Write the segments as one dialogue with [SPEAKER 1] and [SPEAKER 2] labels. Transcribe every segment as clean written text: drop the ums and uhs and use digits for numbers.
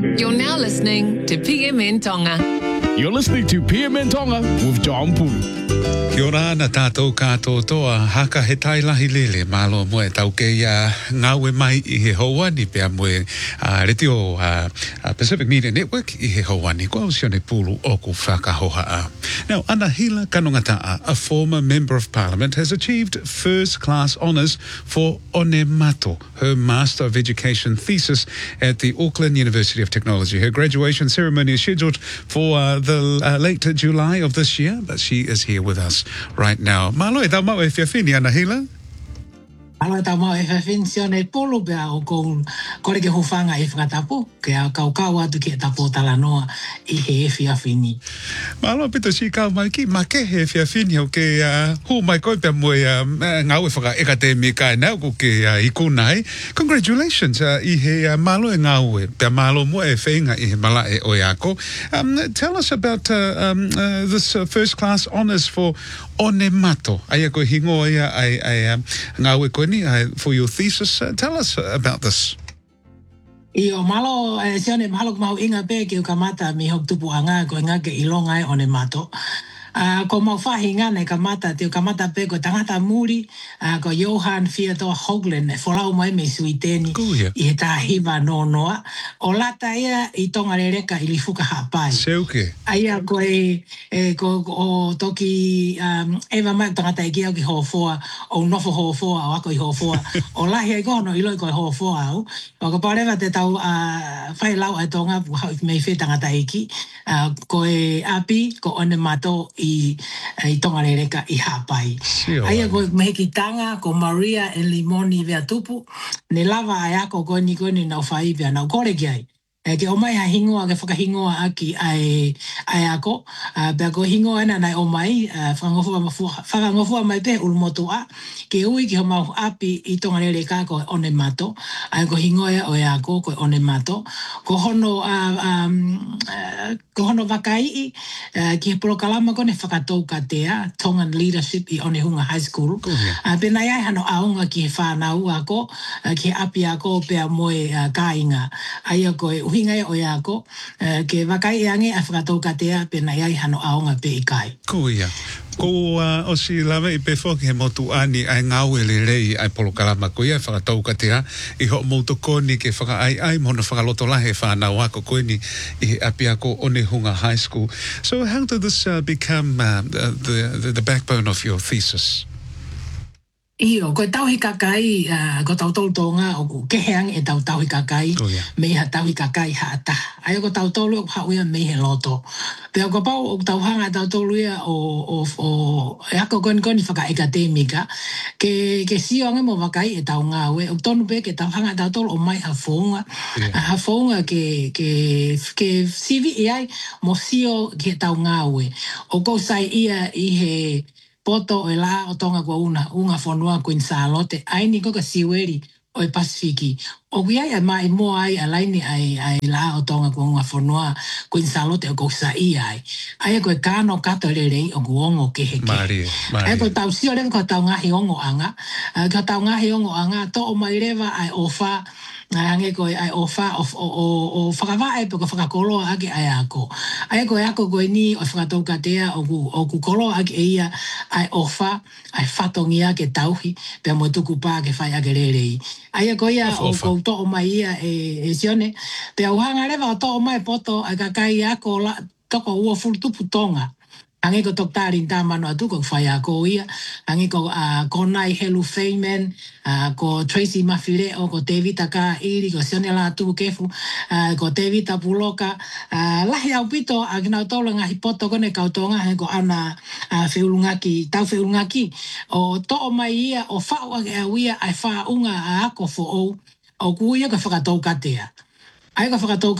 [SPEAKER 1] You're now listening to PMN Tonga.
[SPEAKER 2] You're listening to PMN Tonga with John Pulu.
[SPEAKER 3] Kia ora na tātou kātou toa haka he tai lahi lele malo moe tau kei ngawe mai I he hauani pia moe reti o Pacific Media Network I he hauani ko Sione Pulu o ku whakahoha. Now, Anahila Kanongata, a former Member of Parliament, has achieved first-class honours for Onemato, her Master of Education thesis at the Auckland University of Technology. Her graduation ceremony is scheduled for the late July of this year, but she is here with us right now. Malo e tau mau e whiawhini, Anahila?
[SPEAKER 4] Alo tau mau e whiawhini Sione Pulu pia o kou kore ke hufanga e whakatapu, ke a kau atu ke tapo talanoa I he e whiawhini.
[SPEAKER 3] Malo pito si kau mai ki, ma ke he whiawhini o ke hu mai koe pia moe ngau e whaka ekatemi kai nau ko ke ikunai. Congratulations I he malo e ngau e, pia malo moe e whenga I he mala e oiako. Tell us about this first class honours for Onemato. Aia koe hingo ia ai ngau e koe ni for your thesis. Tell us about this.
[SPEAKER 4] I o malo, Sione malo kumau inga pe ki o kamata mi hok tupu anga ko inga ke ilonga e Onemato. Ko mau whahinga nei kamata, te o kamata pe ko tangata muri, ko Johan Theodor Hoglen, e wholau mai me suiteni I he tā hiva no noa. O lata ia I tonga rereka I li fuka hapai.
[SPEAKER 3] Seuke.
[SPEAKER 4] Aia ko o toki Eva mai tangata I ki au ki hofoa, o nofo hofoa, o ako I hofoa. O lahi ai kono I loi ko hofoa au. O ko parewa te tau whai lau ai tonga, mei whi tangata iki, ko e api, ko Onemato I tonga rereka I hapai. Aia ko meheki tanga, ko Maria e Limoni vea tupu, ne lava ai ako koe ni nau whai vea nau kore ki ai. Ke o mai ha hingoa, ke whakahingoa aki ai ako, pia ko hingoa ena nai o mai, whakangofua mai pe ulmotua, ke ui ki ho mau api I tonga rereka ko Onemato, ai ko hingoa o ako ko Onemato, ko hono wakai ki he polokalama ko ne whakatou katea, Tongan Leadership I Onehunga High School. Pena iai hano aunga ki he whanau ako, ki he api ako pia moe kāinga. Ai ako e uhinga o ako, ke wakai ange a whakatou katea, pena iai hano aunga pe I kai.
[SPEAKER 3] Kuia. Ko o si lawe I pe whoki he motu ani ai ngau e le rei ai polokalama ko ia whakatau katea I ho motu koni ke whaka ai mona whakaloto lahe whanau ako koe ni I he api ako Onehunga High School. So how did this become the backbone of your thesis?
[SPEAKER 4] Iyo, koe tauhi kakai, ko tau tonga o keheang e tauhi kakai, mei ha tauhi kakai haata. Ai ko tau tolu o hauia mei he loto. Pea ko pau o tauhanga tau tolu ia o e ako koni whaka akademika, ke sio ange mo wakai e tau ngawe, o tonu pe ke tauhanga tau tolu o mai ha whaunga, ha whaunga ke CV ai mo sio ke tau ngawe. O kou sai ia I he poto e la o tonga kua unga whanua Queen Charlotte, ai ni koka siweri o e Pasifiki. O wiai ai mai mo ai alaini ai la o tonga kua unga whanua Queen Charlotte o kosa I ai. Ai koe kano kato rerei o kuongo kehe. Ai koe tau sio rewa koe tau ngahi ongo anga. Koe tau ngahi ongo anga, to o mai rewa ai ofa, ange koe ai ofa o whakawa e pe ko whakakoloa ake ai ako. Ai koe ako koe ni o whakatou katea o ku koloa ake e ia ai ofa, ai whatongia ke tauhi, pe mo tuku pā ke whai ake rerei. Ai koe ia o kou to o mai ia e Sione, pe au hanga rewa o to o mai poto ai kakai ako toko ua full tupu tonga. Ange ko toktarin tamano atu ko whai ako ia, ange ko Konai Helu Feynman, ko Tracy Mafireo, ko Tevita Ka Iri, ko Sione la atu kefu, ko Tevita Puloka, lahi au pito, agina tolo ngahi poto kone kautonga, ko ana whiulungaki, tau whiulungaki, o to o mai ia, o whau ake au ia, ai whaunga a ako fo o kuia ka whakatou katea. Ai ka whakatou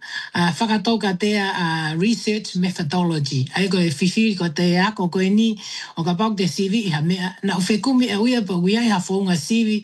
[SPEAKER 4] katea research methodology. Ai ko e whiwhiri ko te ako koe ni o ka pau te CV I ha mea. Na u whekumi e uia pa uia I ha whaunga CV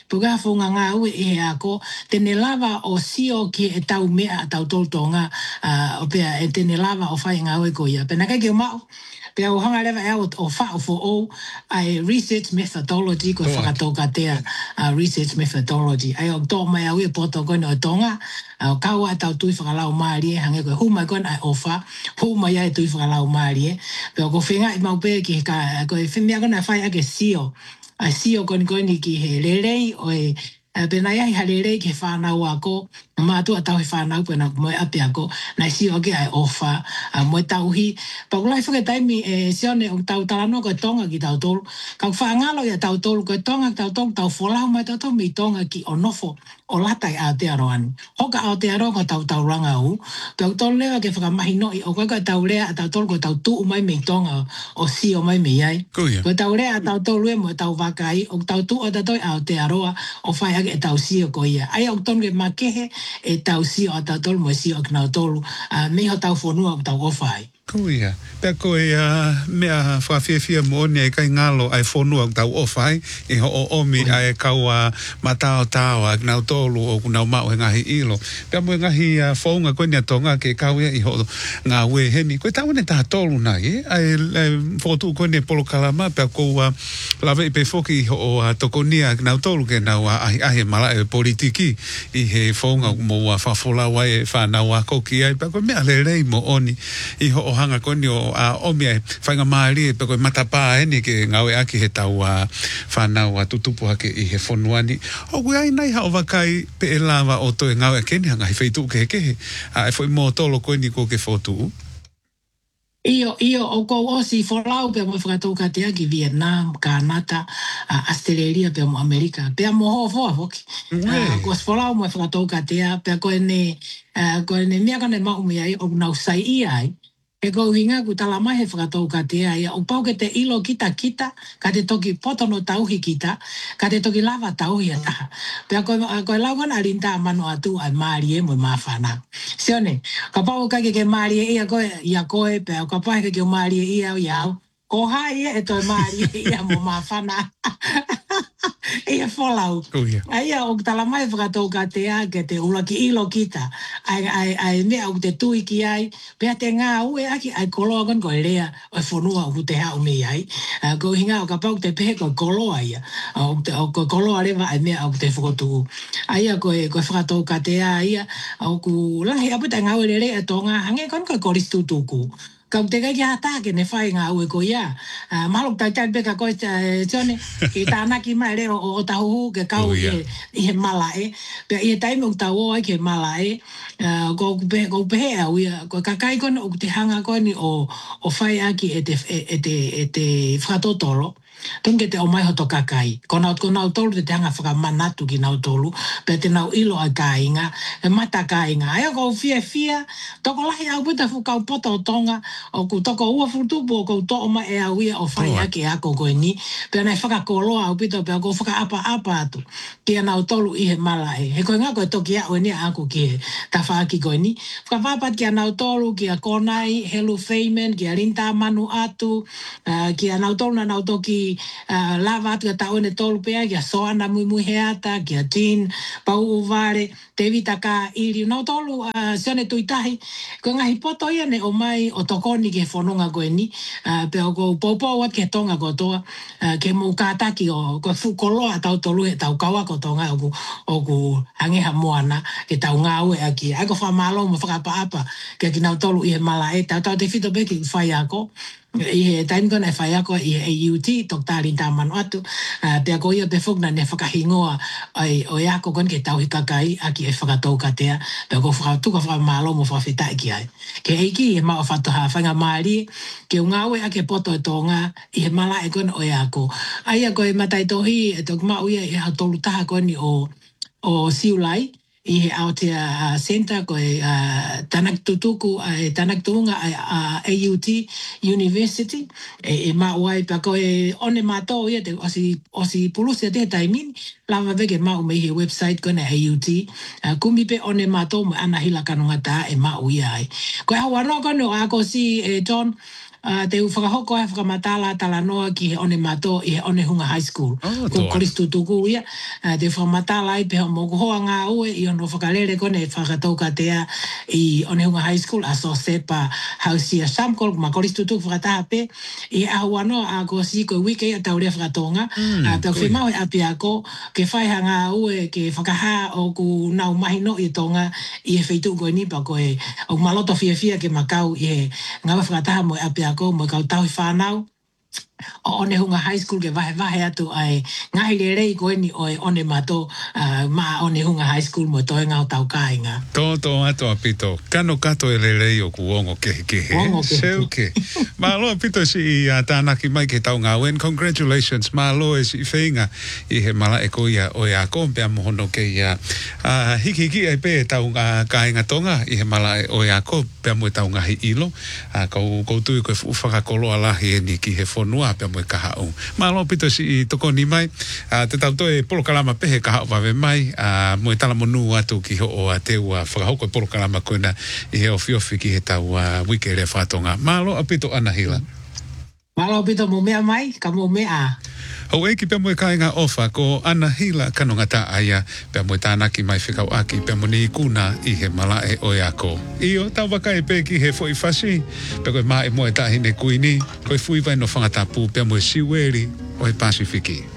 [SPEAKER 4] Puga fonga ngā ue e ako, tene lava o sio ki e tau mea tau toltonga, o pia e tene lava o whai ngā ue ko ia. Pena kai ki o mau, pia o hanga lewa ea o wha o o ai research methodology ko whakatoka tea research methodology. Ai o tō mai au e poto koe no tonga, o kaua tau tui whakalau maari e, hange koe huma koe ai ofa, huma ia e tui whakalau maari e. Pia ko whenga i mau pē ki ka, koe whenmea koe na whai ake sio. Ai sio koe ni ki he lerei o e, pena ia hi halerei ki he whanau ako, mātua tau he whanau pena moe api ako, nai sio ake ai ofa, moe tauhi. Pakulai whakataimi e sione o tau talano koe tonga ki tau tolu. Kau whaangalo ia tau tolu koe tonga, tau tolu, tau wholau mai tau tolu mi tonga ki o nofo o latai Aotearoa. Hoka Aotearoa ko tau tau ranga u. Tau tolu lewa ke whakamahi noi, o koe koe tau rea tau tolu koe tau tuu mai mi tonga o sio mai mi ai. Koe tau rea tau tolu e mo tau wakai, o tau tuu o tatoi Aotearoa o whai ake e tau sio ko ia. Ai au tonu ke makehe e tau sio a tau tolu mo e sio ak nau tolu. Meho tau whonua o tau ofai.
[SPEAKER 3] Kuia. Pea koe mea whawhiawhia mo ne e kai ngalo ai whonua tau ofai e ho o omi ai kau matao tao ak nau tolu o kunau mau he ngahi ilo. Pea mo ngahi whaunga koe nia tonga ke kau ia i ho ngā ue heni. Koe tau ne taha tolu nai e? Ai whotu koe ne polo kalama pea kou lawe i pe whoki i ho tokonia ak nau tolu ke nau ahi mala e politiki i he whaunga mo whawholau ai e whanau a koki ai. Pea koe mea le rei mo oni i ho hanga koni o omi ai whainga maari e peko matapā eni ke ngawe aki he tau whanau tutupu hake i he whonuani. O kui ai nei hao wakai pe e lawa o toi ngawe keni hanga hi whaitu ke kehe. E whai mō tolo koeni ko ke whotu.
[SPEAKER 4] Iyo, o kou osi wholau pia mo whakatauka te ki Vietnam, Kanata, Australia, pia mo Amerika. Pia mo hoa hoa hoki. Ko wholau mo whakatauka te pia koe ne mea kane maumi ai o nau sai i ai. E kou hinga ku tala mai he whakatauka te ia. O pau ke te ilo kita, ka te toki potono tauhi kita, ka te toki lava tauhi ataha. Pea koe laugan arinta manu atu ai maari e mo mawhana. Sione, ka pau kake ke maari e ia koe, pea ka pau ke maari e ia o iau. Ko hai e toi maari e ia mo mawhana. Ia wholau. Ia o tala mai whakatauka te ke te ulaki ilo kita. Ai mea o te tui ki ai. Pea te ngā ue aki ai koloa kon koe rea o whonua o te hao me ai. Ko hinga o ka pau te pehe koe koloa ia. O koe koloa rewa ai mea o te whakotuku. Aia koe whakatauka te ia. O ku lahi aputa ngā ue rea tonga hange kon koe koristu tuku. Kau te kai ki hata ke ne whai ngā ue ko ia. Malok tai tai peka koe tione, ki tānaki mai reo o tahuhu ke kau i he mala e. Pea i he taime o tau o ai ke mala e. Ko pehe au ia. Ko kakai kone o te hanga kone o whai aki e te whakatotoro. Tunge te o mai hoto kakai. Ko nau tolu te hanga whakamanatu ki nau tolu. Pea te nau ilo a kāinga. E mata kāinga. Aia ko fia. Toko lahi au puta whukau poto o tonga. O ku toko ua futupu o kou to'o mai e au ia o whai ake ako koe ni. Pea nei whakakoloa au pito pea kou whakaapa atu. Kia nau tolu i he mala e. He koe ngā koe toki au e ni ako ki he tawhaaki koe ni. Whakapapat kia nau tolu, kia konai, Helu Feynman, kia rinta manu atu, kia nau tolu na nau toki lava atu ka tau ene tolu pea, kia soana mui heata, kia Jean, Pau Uvare, te vita ka iri. Nau tolu sione tuitahi, koe ngahi poto ia ne o mai o tokoni ke whanonga koe ni, pea o kou poupou at ke tonga kotoa, ke mou kātaki o koe whukoloa tau tolu he tau kawa kotonga o ku hangeha moana ke tau ngā ue aki. Aiko whamalo mo whakapa-apa ke ki nau tolu i he mala e, tau te whito peki whai ako, i he taimi kona e whai ako i he AUT, tok tāri tā manu atu, pea ko ia te whukna ne whakahingoa o e ako kon ke tau hikakai aki e whakatauka tea, pea ko whakatuka whamalo mo whawhitai ki ai. Ke eiki i he mao whatoha whanga maari, ke unga ue ake poto e tonga, i he mala e kona o e ako. Aia ko e matai tohi, e tok mau ia i ha tolu taha koni o Siulai, i he Aotea Center ko e tanak tutuku tanak tuunga AUT University e mauai pa ko e one mato ia te osi pulusi te taimini lava veke mau me he website ko na AUT kumi pe one mato mo ana hila kanonga ta e mau ia ai ko e hawa no ko no ako si John te whakahoko e whakamatala tala noa ki he one mato i he one hunga high school. Ko Koristu tuku ia. Te whakamatala i peha moku hoa ngā ue i ono whakalere kone e whakatauka tea i one hunga high school a so sepa hausia samkol ma Koristu tuku whakataha pe i ahu ano a ko si ko wike a taurea whakatonga. Pea whemau e api ako ke whaiha ngā ue ke whakaha o ku nau mahi no i tonga i he wheitu koe nipa koe o maloto fia ke makau i he ngawa whakataha mo e api ako mo e kau tau i whanau o one hunga high school ke vahe atu ai ngahi rei koe ni o e one mato ma one hunga high school mo toi ngau tau kāinga.
[SPEAKER 3] Tō ato apito, kano kato e rei o ku ongo kehe. Seuke. Malo apito si i tānaki mai ke tau ngā wen. Congratulations, malo e si whainga i he mala e koia o e a kompea mohono ke ia hiki e pe tau ngā kāinga tonga i he mala e o e a kompea mo e tau ngahi ilo. Kou tui koe whakakoloa lahi e ni ki he whonua pia mo e kaha o. Malo pito si i toko ni mai, te tau toe polokalama pehe kaha o wawe mai, mo e tala monu atu ki ho o a te ua whakahoko e polokalama koina i he ofi ki he tau wike rea whatonga. Malo apito anahila.
[SPEAKER 4] Malo apito mo mea mai, ka mo mea.
[SPEAKER 3] Hau eki pia mo e kāinga ofa ko anahila kano ngata aia pia mo e tānaki mai whikau aki pia mo ni kuna i he malae o e ako. Io, tau waka e peki he fo i whasi, pia koe maa e mo e tahine kuini, koe fui vai no whangatapu pia mo e siweri o e Pasifiki.